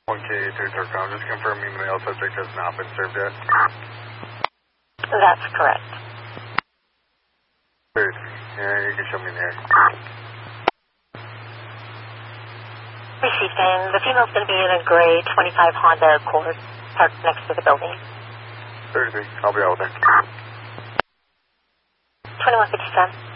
1K83 Turcom, just confirming the male subject has not been served yet. That's correct. Good. Yeah, you can show me there. Received, and the female's going to be in a gray 25 Honda Accord parked next to the building. 33, I'll be out there. 2157.